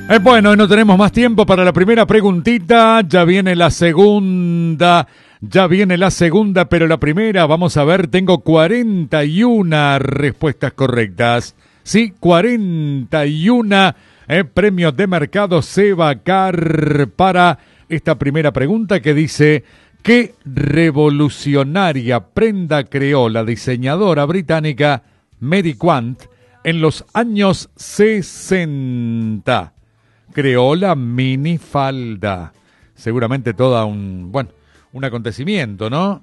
Bueno, no tenemos más tiempo para la primera preguntita. Ya viene la segunda. Pero la primera, vamos a ver, tengo 41 respuestas correctas. Sí, 41 premios de Mercado Sebacar para esta primera pregunta que dice: ¿qué revolucionaria prenda creó la diseñadora británica Mary Quant en los años 60? Creó la minifalda. Seguramente toda un acontecimiento, ¿no?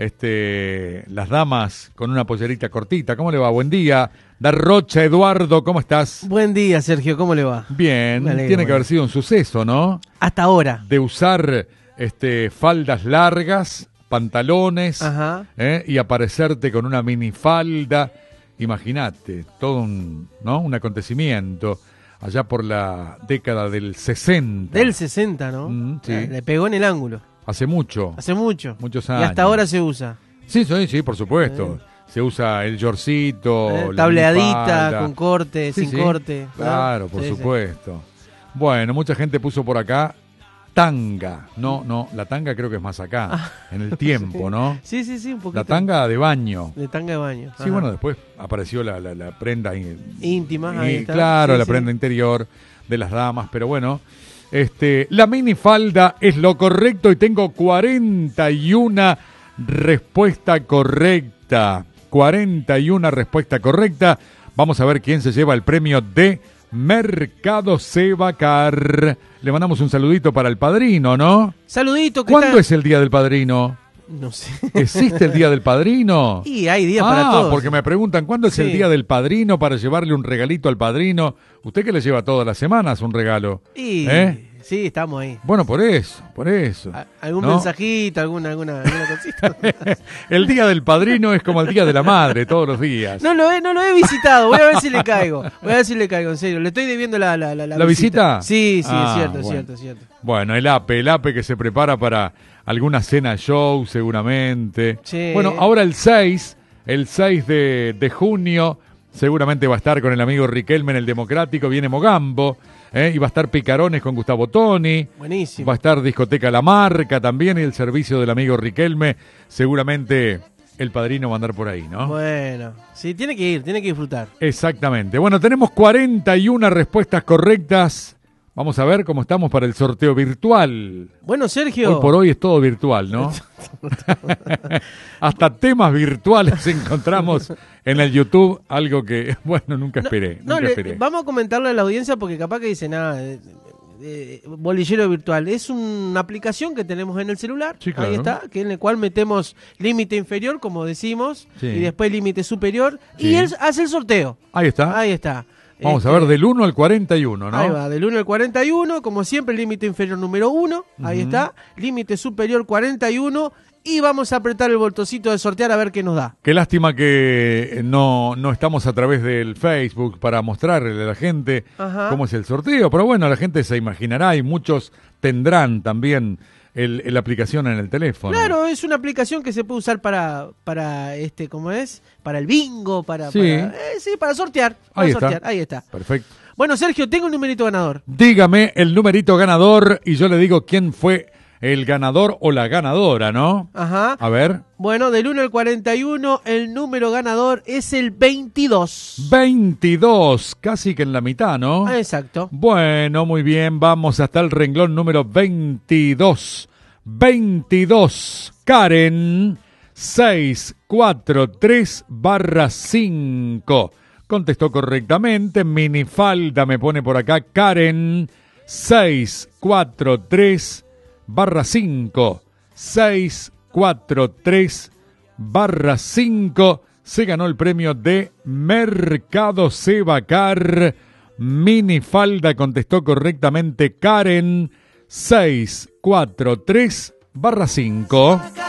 Las damas con una pollerita cortita. ¿Cómo le va? Buen día. Darrocha Eduardo, ¿cómo estás? Buen día, Sergio, ¿cómo le va? Bien, tiene que haber sido un suceso, ¿no? Hasta ahora. De usar faldas largas, pantalones, y aparecerte con una minifalda. Imagínate, todo un acontecimiento. Allá por la década del 60. Del 60, ¿no? Sí. Le pegó en el ángulo. Hace mucho. Muchos años. Y hasta ahora se usa. Sí, por supuesto. Se usa el shortcito, tableadita, con corte, sin corte. Claro, por supuesto. Bueno, mucha gente puso por acá tanga. No, la tanga creo que es más acá, en el tiempo, ¿no? Sí, un poquito. La tanga de baño. De tanga de baño. Sí, bueno, después apareció la prenda íntima. Ahí está. Claro, la prenda interior de las damas, pero bueno. La minifalda es lo correcto y tengo 41 respuesta correcta. 41 respuesta correcta. Vamos a ver quién se lleva el premio de Mercado Sebacar. Le mandamos un saludito para el padrino, ¿no? Saludito. ¿Cuándo es el Día del Padrino? No sé. ¿Existe el Día del Padrino? Y hay día para todos. Porque me preguntan, ¿cuándo es el Día del Padrino para llevarle un regalito al padrino? ¿Usted que le lleva todas las semanas un regalo? Sí, estamos ahí. Bueno, por eso. ¿Algún mensajito, alguna cosita? El Día del Padrino es como el Día de la Madre, todos los días. No lo he visitado, voy a ver si le caigo. En serio. Le estoy debiendo la visita. Sí, es cierto. Bueno, el APE que se prepara para alguna cena show, seguramente. Sí. Bueno, ahora el 6 de junio, seguramente va a estar con el amigo Riquelme en el Democrático, viene Mogambo. Y va a estar Picarones con Gustavo Toni. Buenísimo. Va a estar Discoteca La Marca también y el servicio del amigo Riquelme. Seguramente el padrino va a andar por ahí, ¿no? Bueno, sí, tiene que disfrutar. Exactamente. Bueno, tenemos 41 respuestas correctas. Vamos a ver cómo estamos para el sorteo virtual. Bueno, Sergio. Hoy por hoy es todo virtual, ¿no? Hasta temas virtuales encontramos en el YouTube, algo que, nunca esperé. Vamos a comentarle a la audiencia porque capaz que dice nada. Bolillero virtual. Es una aplicación que tenemos en el celular. Sí, claro. Ahí está, en el cual metemos límite inferior, como decimos, y después límite superior, y él hace el sorteo. Ahí está. Vamos a ver, del 1 al 41, ¿no? Ahí va, del 1 al 41, como siempre, límite inferior número 1, ahí está, límite superior 41, y vamos a apretar el botoncito de sortear a ver qué nos da. Qué lástima que no estamos a través del Facebook para mostrarle a la gente cómo es el sorteo, pero bueno, la gente se imaginará y muchos tendrán también la aplicación en el teléfono. Claro, es una aplicación que se puede usar para ¿cómo es? Para el bingo, para sortear. Ahí está. Perfecto. Bueno, Sergio, tengo un numerito ganador. Dígame el numerito ganador y yo le digo quién fue el ganador o la ganadora, ¿no? Ajá. A ver. Bueno, del 1 al 41, el número ganador es el 22. 22, casi que en la mitad, ¿no? Exacto. Bueno, muy bien, vamos hasta el renglón número 22. 22, Karen 643/5. Contestó correctamente, minifalda me pone por acá, Karen 643/5. 643/5 se ganó el premio de Mercado Sebacar. Minifalda contestó correctamente Karen 643/5.